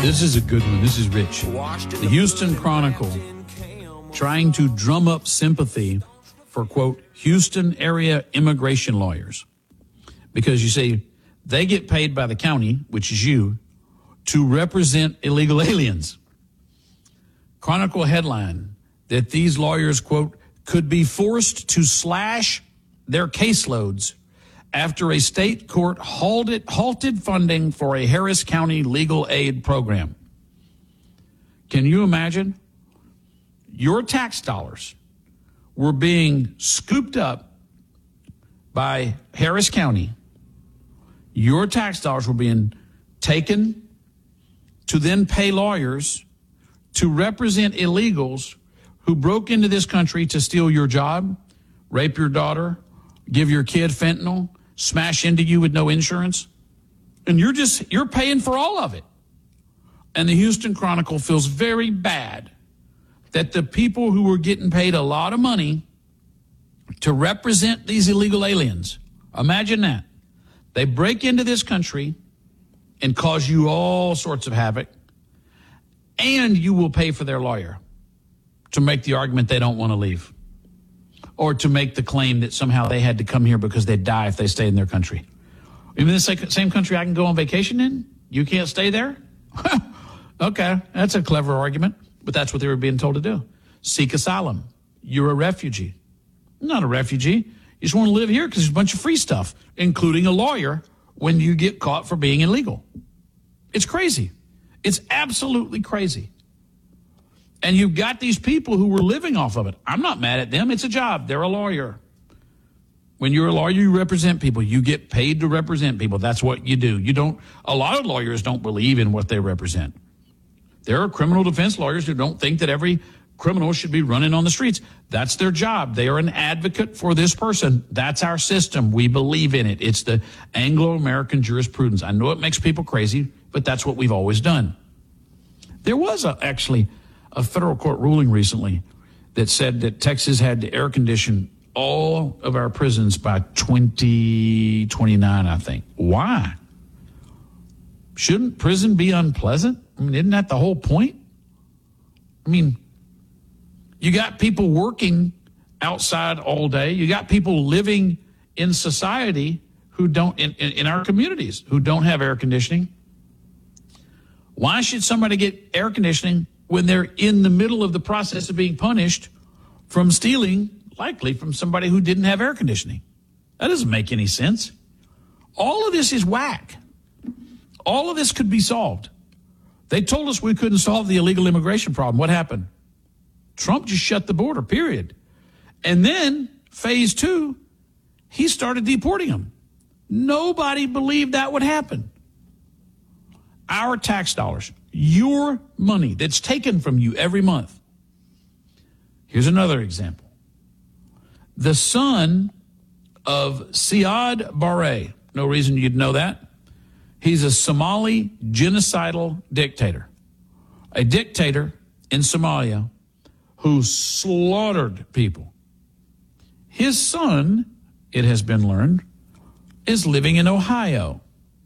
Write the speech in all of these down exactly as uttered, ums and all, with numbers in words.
This is a good one. This is rich. The Houston Chronicle trying to drum up sympathy for, quote, Houston area immigration lawyers. Because you see, they get paid by the county, which is you, to represent illegal aliens. Chronicle headline that these lawyers, quote, could be forced to slash their caseloads after a state court halted, halted funding for a Harris County legal aid program. Can you imagine? Your tax dollars were being scooped up by Harris County. Your tax dollars were being taken to then pay lawyers to represent illegals who broke into this country to steal your job, rape your daughter, give your kid fentanyl, smash into you with no insurance. And you're just, you're paying for all of it. And the Houston Chronicle feels very bad that the people who were getting paid a lot of money to represent these illegal aliens, imagine that. They break into this country and cause you all sorts of havoc, and you will pay for their lawyer to make the argument they don't want to leave, or to make the claim that somehow they had to come here because they'd die if they stayed in their country. Even the same country I can go on vacation in, you can't stay there? Okay, that's a clever argument, but that's what they were being told to do. Seek asylum. You're a refugee. Not a refugee. You just want to live here because there's a bunch of free stuff, including a lawyer when you get caught for being illegal. It's crazy. It's absolutely crazy. And you've got these people who were living off of it. I'm not mad at them. It's a job. They're a lawyer. When you're a lawyer, you represent people. You get paid to represent people. That's what you do. You don't, a lot of lawyers don't believe in what they represent. There are criminal defense lawyers who don't think that every criminal should be running on the streets. That's their job. They are an advocate for this person. That's our system. We believe in it. It's the Anglo-American jurisprudence. I know it makes people crazy, but that's what we've always done. There was a, actually a federal court ruling recently that said that Texas had to air condition all of our prisons by twenty twenty-nine, I think. Why? Shouldn't prison be unpleasant? I mean, isn't that the whole point? I mean, you got people working outside all day. You got people living in society who don't, in, in, in our communities, who don't have air conditioning. Why should somebody get air conditioning when they're in the middle of the process of being punished from stealing, likely from somebody who didn't have air conditioning? That doesn't make any sense. All of this is whack. All of this could be solved. They told us we couldn't solve the illegal immigration problem. What happened? Trump just shut the border, period. And then phase two, he started deporting them. Nobody believed that would happen. Our tax dollars, your money that's taken from you every month. Here's another example. The son of Siad Barre, no reason you'd know that. He's a Somali genocidal dictator, a dictator in Somalia who slaughtered people. His son, it has been learned, is living in Ohio.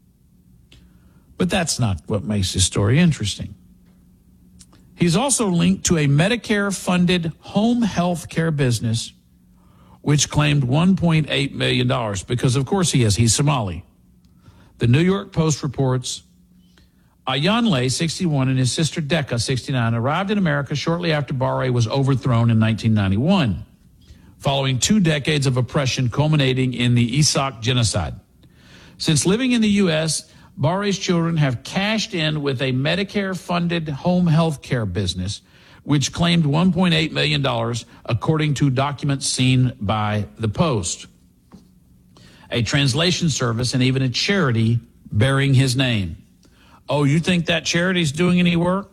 But that's not what makes his story interesting. He's also linked to a Medicare-funded home health care business, which claimed one point eight million dollars, because of course he is. He's Somali. The New York Post reports Ayanle, sixty-one, and his sister Decca, sixty-nine, arrived in America shortly after Barre was overthrown in nineteen ninety-one, following two decades of oppression culminating in the Isaaq genocide. Since living in the U S, Barre's children have cashed in with a Medicare-funded home health care business, which claimed one point eight million dollars, according to documents seen by the Post, a translation service, and even a charity bearing his name. Oh, you think that charity's doing any work?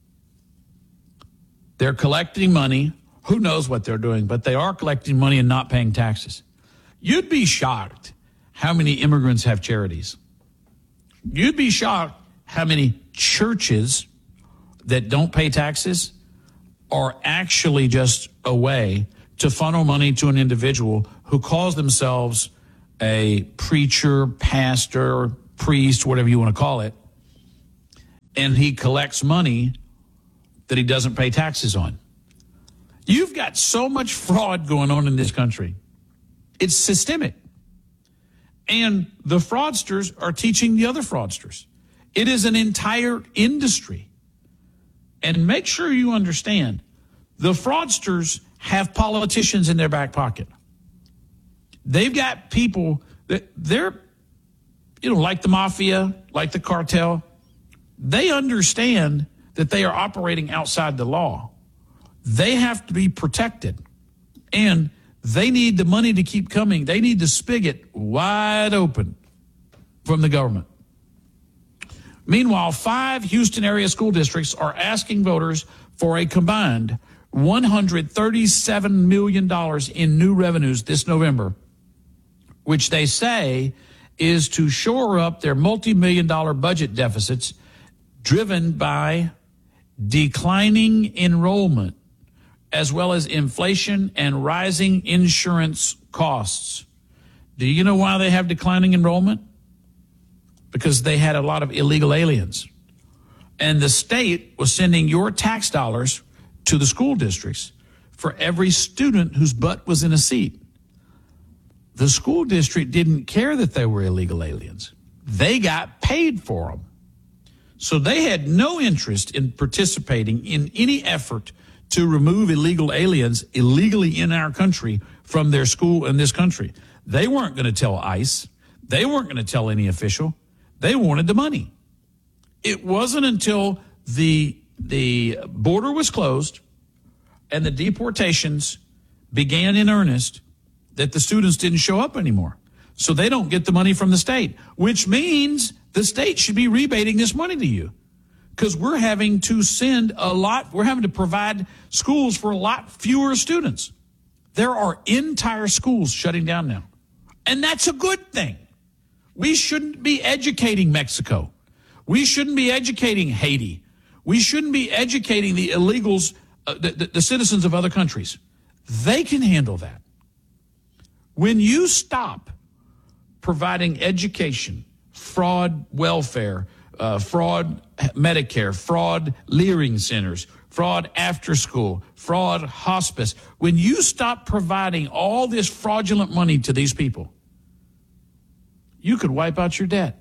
They're collecting money. Who knows what they're doing, but they are collecting money and not paying taxes. You'd be shocked how many immigrants have charities. You'd be shocked how many churches that don't pay taxes are actually just a way to funnel money to an individual who calls themselves a preacher, pastor, priest, whatever you want to call it. and he collects money that he doesn't pay taxes on. You've got so much fraud going on in this country. It's systemic. And the fraudsters are teaching the other fraudsters. It is an entire industry. And make sure you understand, the fraudsters have politicians in their back pocket. They've got people that they're, you know, like the mafia, like the cartel. They understand that they are operating outside the law. They have to be protected. And they need the money to keep coming. They need the spigot wide open from the government. Meanwhile, five Houston area school districts are asking voters for a combined one hundred thirty-seven million dollars in new revenues this November, which they say is to shore up their multi-million dollar budget deficits driven by declining enrollment, as well as inflation and rising insurance costs. Do you know why they have declining enrollment? Because they had a lot of illegal aliens. And the state was sending your tax dollars to the school districts for every student whose butt was in a seat. The school district didn't care that they were illegal aliens. They got paid for them. So they had no interest in participating in any effort to remove illegal aliens illegally in our country from their school in this country. They weren't going to tell ICE. They weren't going to tell any official. They wanted the money. It wasn't until the, the border was closed and the deportations began in earnest that the students didn't show up anymore. So they don't get the money from the state, which means the state should be rebating this money to you, because we're having to send a lot, we're having to provide schools for a lot fewer students. There are entire schools shutting down now. And that's a good thing. We shouldn't be educating Mexico. We shouldn't be educating Haiti. We shouldn't be educating the illegals, uh, the, the, the citizens of other countries. They can handle that. When you stop providing education, fraud welfare, uh, fraud Medicare, fraud Leering centers, fraud after school, fraud hospice, when you stop providing all this fraudulent money to these people, you could wipe out your debt.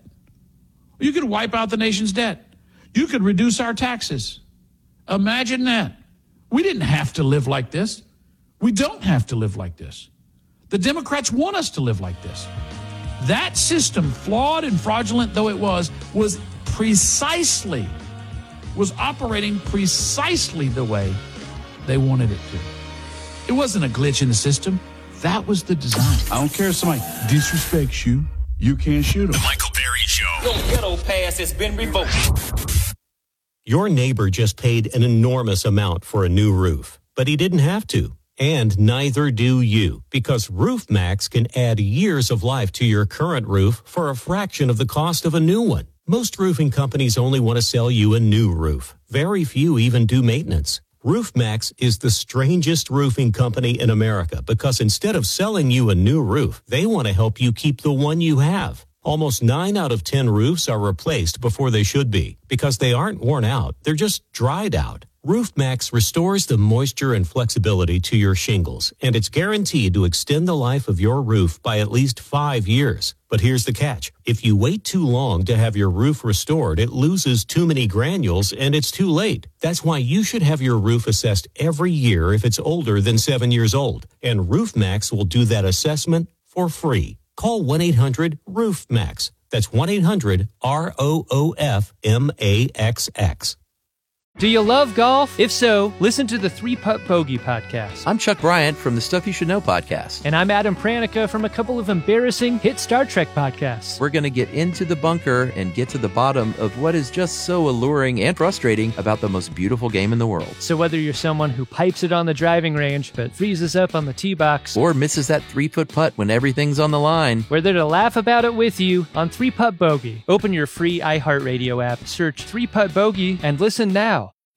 You could wipe out the nation's debt. You could reduce our taxes. Imagine that. We didn't have to live like this. We don't have to live like this. The Democrats want us to live like this. That system, flawed and fraudulent though it was, was precisely, was operating precisely the way they wanted it to. It wasn't a glitch in the system. That was the design. I don't care if somebody disrespects you. You can't shoot them. The Michael Berry Show. Your ghetto pass has been revoked. Your neighbor just paid an enormous amount for a new roof, but he didn't have to. And neither do you, because RoofMax can add years of life to your current roof for a fraction of the cost of a new one. Most roofing companies only want to sell you a new roof. Very few even do maintenance. RoofMax is the strangest roofing company in America because instead of selling you a new roof, they want to help you keep the one you have. Almost nine out of ten roofs are replaced before they should be because they aren't worn out. They're just dried out. RoofMax restores the moisture and flexibility to your shingles, and it's guaranteed to extend the life of your roof by at least five years. But here's the catch. If you wait too long to have your roof restored, it loses too many granules and it's too late. That's why you should have your roof assessed every year if it's older than seven years old. And RoofMax will do that assessment for free. Call one eight hundred roof max. That's one eight hundred R O O F M A X X. Do you love golf? If so, listen to the Three Putt Bogey podcast. I'm Chuck Bryant from the Stuff You Should Know podcast. And I'm Adam Pranica from a couple of embarrassing hit Star Trek podcasts. We're going to get into the bunker and get to the bottom of what is just so alluring and frustrating about the most beautiful game in the world. So whether you're someone who pipes it on the driving range but freezes up on the tee box, or misses that three-foot putt when everything's on the line, we're there to laugh about it with you on Three Putt Bogey. Open your free iHeartRadio app, search Three Putt Bogey, and listen now.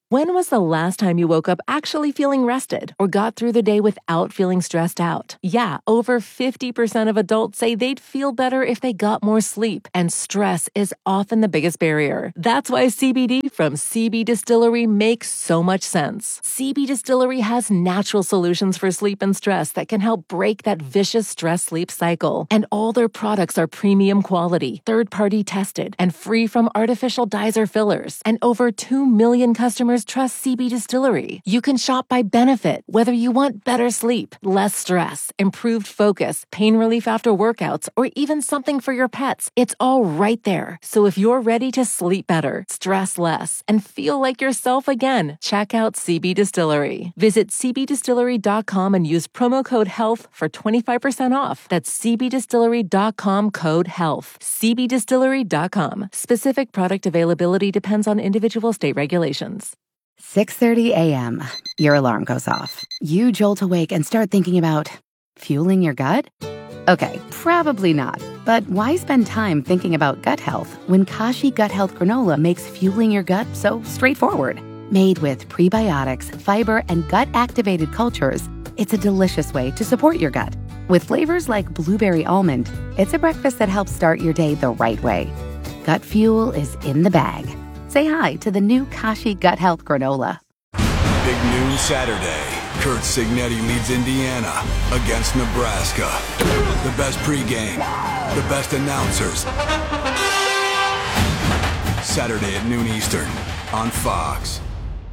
When was the last time you woke up actually feeling rested or got through the day without feeling stressed out? Yeah, over fifty percent of adults say they'd feel better if they got more sleep, and stress is often the biggest barrier. That's why C B D from C B Distillery makes so much sense. C B Distillery has natural solutions for sleep and stress that can help break that vicious stress-sleep cycle. And all their products are premium quality, third-party tested, and free from artificial dyes or fillers. And over two million customers trust C B Distillery. You can shop by benefit, whether you want better sleep, less stress, improved focus, pain relief after workouts, or even something for your pets. It's all right there. So if you're ready to sleep better, stress less, and feel like yourself again, check out C B Distillery. Visit c b distillery dot com and use promo code HEALTH for twenty-five percent off. That's c b distillery dot com code HEALTH. c b distillery dot com. Specific product availability depends on individual state regulations. six thirty a.m. Your alarm goes off. You jolt awake and start thinking about fueling your gut? Okay, probably not. But why spend time thinking about gut health when Kashi Gut Health Granola makes fueling your gut so straightforward? Made with prebiotics, fiber, and gut-activated cultures, it's a delicious way to support your gut. With flavors like blueberry almond, it's a breakfast that helps start your day the right way. Gut fuel is in the bag. Say hi to the new Kashi Gut Health Granola. Big noon Saturday. Kurt Signetti leads Indiana against Nebraska. The best pregame, the best announcers. Saturday at noon Eastern on Fox.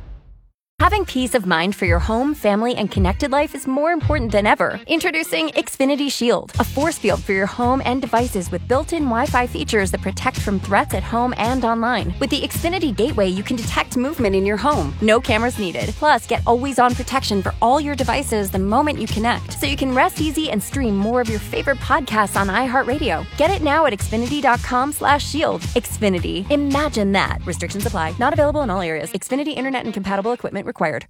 Having peace of mind for your home, family, and connected life is more important than ever. Introducing Xfinity Shield, a force field for your home and devices with built-in Wi-Fi features that protect from threats at home and online. With the Xfinity Gateway, you can detect movement in your home. No cameras needed. Plus, get always-on protection for all your devices the moment you connect, so you can rest easy and stream more of your favorite podcasts on iHeartRadio. Get it now at xfinity dot com slash shield. Xfinity. Imagine that. Restrictions apply. Not available in all areas. Xfinity Internet and compatible equipment required.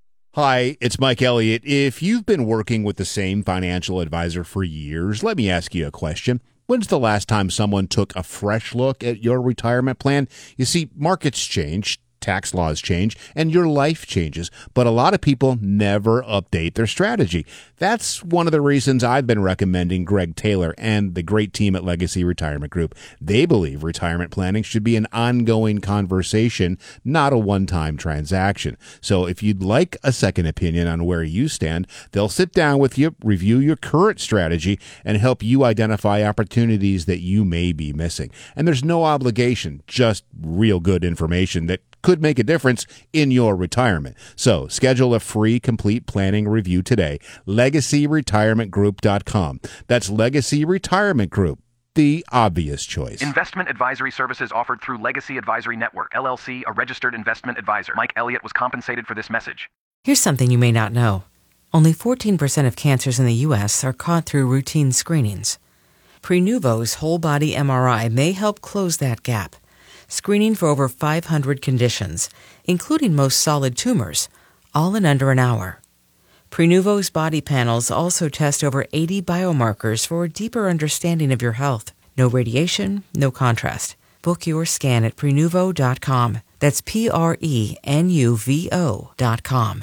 Hi, it's Mike Elliott. If you've been working with the same financial advisor for years, let me ask you a question. When's the last time someone took a fresh look at your retirement plan? You see, markets change, tax laws change, and your life changes, but a lot of people never update their strategy. That's one of the reasons I've been recommending Greg Taylor and the great team at Legacy Retirement Group. They believe retirement planning should be an ongoing conversation, not a one-time transaction. So if you'd like a second opinion on where you stand, they'll sit down with you, review your current strategy, and help you identify opportunities that you may be missing. And there's no obligation, just real good information that could make a difference in your retirement. So schedule a free complete planning review today. legacy retirement group dot com. That's Legacy Retirement Group, the obvious choice. Investment advisory services offered through Legacy Advisory Network, L L C, a registered investment advisor. Mike Elliott was compensated for this message. Here's something you may not know. Only fourteen percent of cancers in the U S are caught through routine screenings. Prenuvo's whole body M R I may help close that gap, screening for over five hundred conditions, including most solid tumors, all in under an hour. Prenuvo's body panels also test over eighty biomarkers for a deeper understanding of your health. No radiation, no contrast. Book your scan at prenuvo dot com. That's P R E N U V O dot com.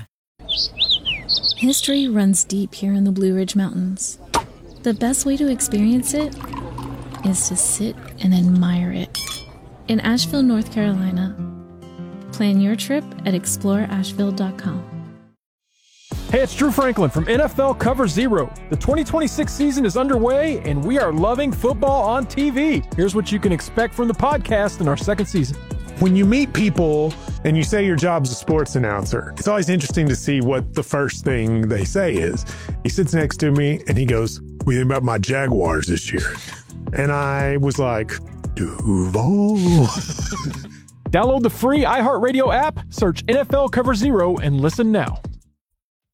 History runs deep here in the Blue Ridge Mountains. The best way to experience it is to sit and admire it. In Asheville, North Carolina. Plan your trip at explore asheville dot com. Hey, it's Drew Franklin from N F L Cover Zero. The twenty twenty-six season is underway, and we are loving football on T V. Here's what you can expect from the podcast in our second season. When you meet people and you say your job's a sports announcer, it's always interesting to see what the first thing they say is. He sits next to me, and he goes, "What do you think about my Jaguars this year?" And I was like, Duval. Download the free iHeartRadio app, search N F L Cover Zero, and listen now.